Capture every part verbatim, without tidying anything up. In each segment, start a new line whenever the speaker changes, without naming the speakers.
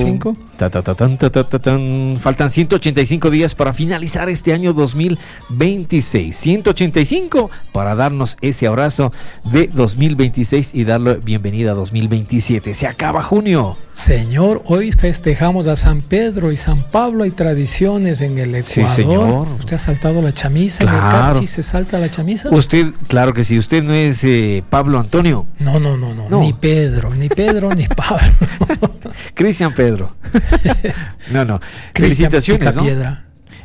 cinco.
Ta, ta, ta, tan, ta, ta, ta, tan. Faltan ciento ochenta y cinco días para finalizar este año dos mil veintiséis. ciento ochenta y cinco para darnos ese abrazo de dos mil veintiséis y darle bienvenida a dos mil veintisiete. Se acaba junio.
Señor, hoy festejamos a San Pedro y San Pablo. Hay tradiciones en el Ecuador.
Sí, señor.
¿Usted ha saltado la chamisa?
Claro.
¿En el Carchi se salta la chamisa?
Usted, claro que sí. Usted no es eh, Pablo Antonio.
No, no, no, no,
No.
Ni Pedro, ni Pedro, ni Pablo.
Cristian Pedro. No, no.
Cristian
Felicitaciones, ¿no?
Picapiedra.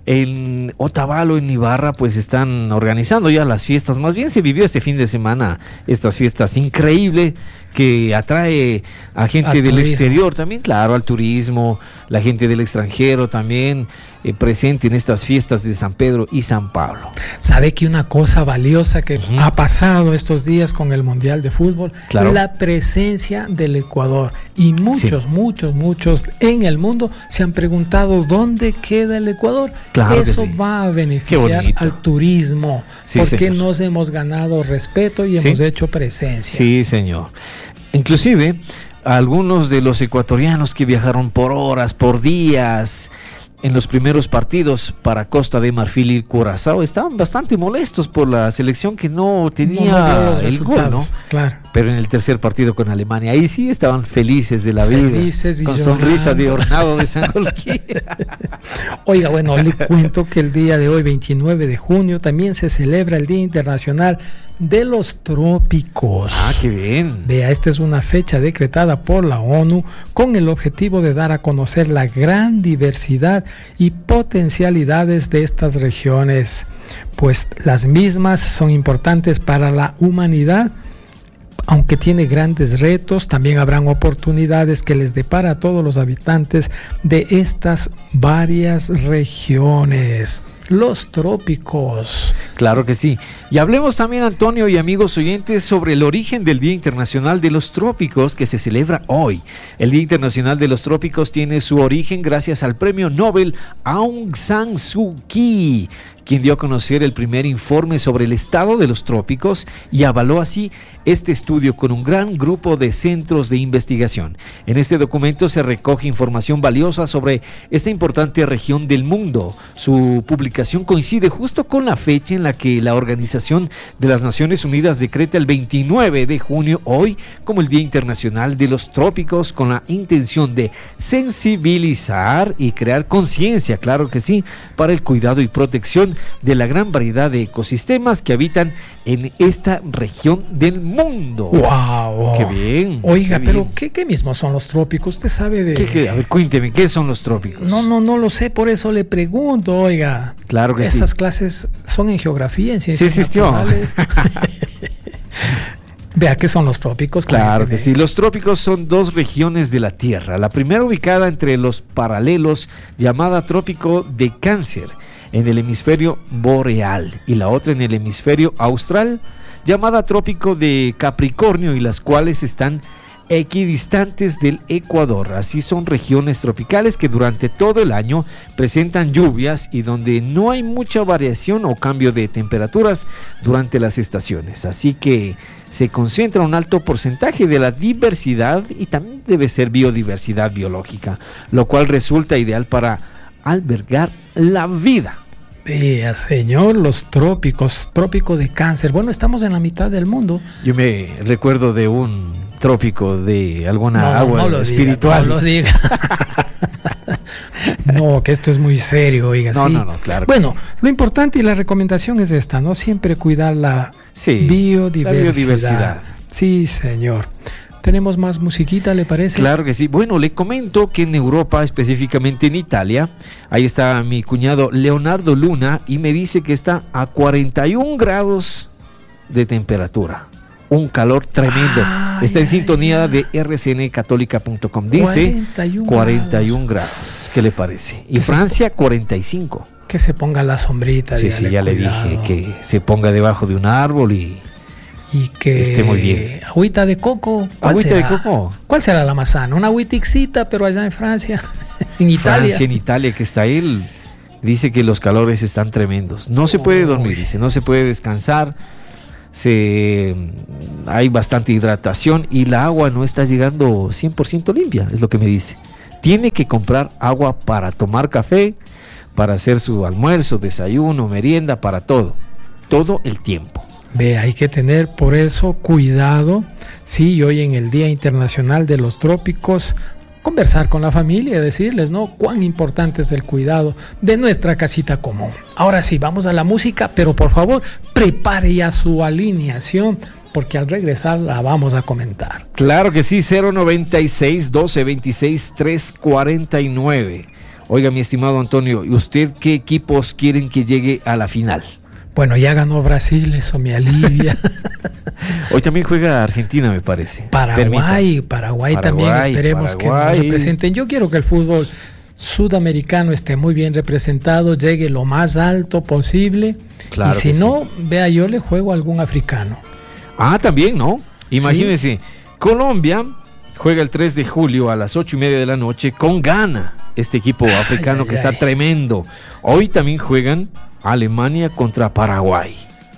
En Otavalo, en Ibarra, pues están organizando ya las fiestas. Más bien se vivió este fin de semana estas fiestas increíble que atrae a gente
Al
del
turismo.
exterior también, claro, al turismo, la gente del extranjero también eh, presente en estas fiestas de San Pedro y San Pablo.
¿Sabe que una cosa valiosa que
Ujú.
ha pasado estos días con el Mundial de Fútbol?
Claro.
La presencia del Ecuador. Y muchos,
Sí.
muchos, muchos en el mundo se han preguntado dónde queda el Ecuador.
Claro que
Eso
sí.
va a
Qué
beneficiar
bonito.
al turismo.
Sí,
porque
señor.
nos hemos ganado respeto y
Sí.
hemos hecho presencia.
Sí, señor. Inclusive, algunos de los ecuatorianos que viajaron por horas, por días, en los primeros partidos para Costa de Marfil y Curazao, estaban bastante molestos por la selección que no tenía
No, no dio los
el gol, ¿no?
resultados, claro.
Pero en el tercer partido con Alemania, ahí sí estaban felices de la vida.
Felices y
con
llorando.
sonrisa de hornado de San Cualquiera.
Oiga, bueno, le cuento que el día de hoy, veintinueve de junio, también se celebra el Día Internacional de los Trópicos.
Ah, qué bien.
Vea, esta es una fecha decretada por la ONU con el objetivo de dar a conocer la gran diversidad y potencialidades de estas regiones, pues las mismas son importantes para la humanidad. Aunque tiene grandes retos, también habrán oportunidades que les depara a todos los habitantes de estas varias regiones. Los trópicos.
Claro que sí. Y hablemos también, Antonio y amigos oyentes, sobre el origen del Día Internacional de los Trópicos que se celebra hoy. El Día Internacional de los Trópicos tiene su origen gracias al premio Nobel Aung San Suu Kyi, quien dio a conocer el primer informe sobre el estado de los trópicos y avaló así este estudio con un gran grupo de centros de investigación. En este documento se recoge información valiosa sobre esta importante región del mundo. Su publicación coincide justo con la fecha en la que la Organización de las Naciones Unidas decreta el veintinueve de junio, hoy, como el Día Internacional de los Trópicos, con la intención de sensibilizar y crear conciencia, claro que sí, para el cuidado y protección de la gran variedad de ecosistemas que habitan en esta región del mundo.
¡Wow!
¡Qué bien!
Oiga,
qué
pero
bien.
¿qué, ¿qué mismos son los trópicos? ¿Usted sabe de...?
¿Qué, qué? A ver, cuénteme, ¿qué son los trópicos?
No, no, no lo sé, por eso le pregunto, oiga.
Claro que
Esas
sí.
clases son en geografía, en ciencias
Sí existió.
naturales. Vea, ¿qué son los trópicos?
Claro que sí. Los trópicos son dos regiones de la Tierra. La primera ubicada entre los paralelos, llamada Trópico de Cáncer, en el hemisferio boreal, y la otra en el hemisferio austral, llamada Trópico de Capricornio, y las cuales están equidistantes del Ecuador. Así son regiones tropicales que durante todo el año presentan lluvias y donde no hay mucha variación o cambio de temperaturas durante las estaciones. Así que se concentra un alto porcentaje de la diversidad y también debe ser biodiversidad biológica, lo cual resulta ideal para albergar la vida.
Vea, señor, los trópicos, trópico de Cáncer. Bueno, estamos en la mitad del mundo.
Yo me recuerdo de un trópico de alguna
No,
agua
no lo
espiritual.
Diga, no lo diga. No, que esto es muy serio, oiga.
No,
sí.
no, no, claro que
Bueno,
sí.
lo importante y la recomendación es esta, ¿no? Siempre cuidar la,
Sí,
biodiversidad.
la biodiversidad.
Sí, señor. ¿Tenemos más musiquita, le parece?
Claro que sí. Bueno, le comento que en Europa, específicamente en Italia, ahí está mi cuñado Leonardo Luna y me dice que está a cuarenta y un grados de temperatura. Un calor tremendo.
Ay,
está en
ay,
sintonía
ay.
de r c n católica punto com. Dice
cuarenta y un
cuarenta y un
grados.
grados. ¿Qué le parece? Y
Que se-
Francia, cuarenta y cinco.
Que se ponga la sombrita.
Sí,
dígale,
sí, ya le
cuidado.
dije que se ponga debajo de un árbol y
Y que
esté muy bien.
Agüita de coco. ¿Cuál
agüita
será?
de coco.
¿Cuál será la manzana? Una agüitixita, pero allá en Francia, en Italia.
Francia, en Italia, que está él, dice que los calores están tremendos. No se puede dormir,
Uy.
dice, no se puede descansar. Se, hay bastante hidratación y la agua no está llegando cien por ciento limpia, es lo que me dice. tiene que comprar agua para tomar café, para hacer su almuerzo, desayuno, merienda, para todo, todo el tiempo.
Ve, hay que tener por eso cuidado. Sí, hoy en el Día Internacional de los Trópicos, conversar con la familia y decirles, ¿no?, cuán importante es el cuidado de nuestra casita común. Ahora sí, vamos a la música, pero por favor, prepare ya su alineación, porque al regresar la vamos a comentar.
Claro que sí, cero noventa y seis, doce veintiséis, trescientos cuarenta y nueve. Oiga, mi estimado Antonio, ¿y usted qué equipos quieren que llegue a la final?
Bueno, ya ganó Brasil, eso me alivia.
Hoy también juega Argentina, me parece.
Paraguay, Paraguay, Paraguay también, esperemos Paraguay. que nos representen. Yo quiero que el fútbol sudamericano esté muy bien representado, llegue lo más alto posible. Claro, y si no, sí. vea, yo le juego a algún africano.
Ah, también, ¿no? Imagínense, ¿sí? Colombia juega el tres de julio a las ocho y media de la noche con Ghana, este equipo africano ay, ay, que ay. está tremendo. Hoy también juegan Alemania contra Paraguay.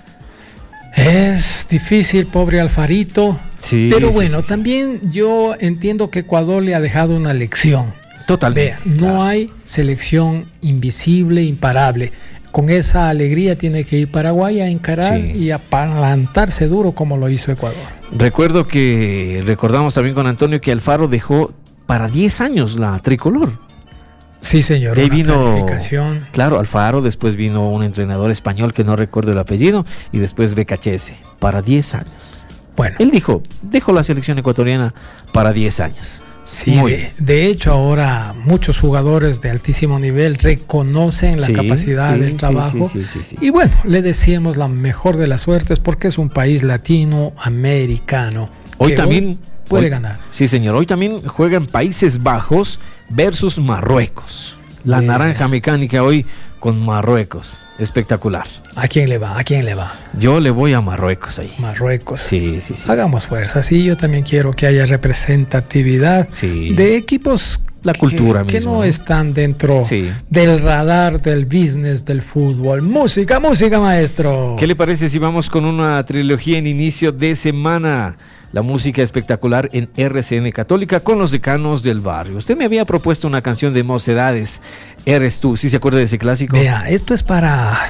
Es difícil, pobre Alfarito. Sí, pero bueno, sí, sí, también sí. yo entiendo que Ecuador le ha dejado una lección.
Totalmente.
Vea, no claro. hay selección invisible, imparable. Con esa alegría tiene que ir Paraguay a encarar sí. y a plantarse duro como lo hizo Ecuador.
Recuerdo que, recordamos también con Antonio, que Alfaro dejó para diez años la tricolor.
Sí, señor.
Ahí vino, claro, Alfaro, después vino un entrenador español que no recuerdo el apellido, y después Becachese, para diez años. Bueno. Él dijo, dejó la selección ecuatoriana para diez años.
Sí, de, de hecho ahora muchos jugadores de altísimo nivel reconocen la sí, capacidad sí, del trabajo sí, sí, sí, sí, sí. y bueno, le deseamos la mejor de las suertes porque es un país latinoamericano.
Hoy también hoy
puede
hoy,
ganar.
Sí, señor, hoy también juegan Países Bajos versus Marruecos. La Bien. naranja mecánica hoy con Marruecos. Espectacular.
¿A quién le va? ¿A quién le va?
Yo le voy a Marruecos ahí.
Marruecos.
Sí, sí, sí.
Hagamos fuerza. Sí, yo también quiero que haya representatividad sí. de equipos
la cultura
que,
mismo,
que no
¿no?
están dentro sí. del radar del business del fútbol. Música, música, maestro.
¿Qué le parece si vamos con una trilogía en inicio de semana? La música espectacular en R C N Católica con los decanos del barrio. Usted me había propuesto una canción de Mocedades, Eres tú, ¿sí se acuerda de ese clásico?
Vea, esto es para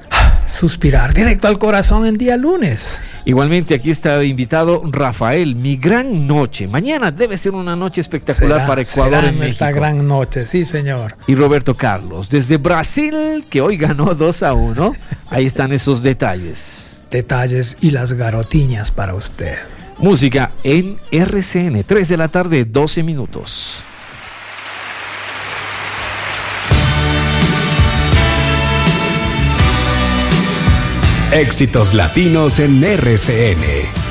suspirar directo al corazón en día lunes.
Igualmente aquí está invitado Rafael, Mi Gran Noche. Mañana debe ser una noche espectacular será, para Ecuador
será
en
nuestra
México.
Gran Noche, sí señor.
Y Roberto Carlos, desde Brasil, que hoy ganó dos a uno. Ahí están esos detalles.
Detalles y las garotiñas para usted.
Música en R C N, tres de la tarde, doce minutos.
Éxitos latinos en R C N.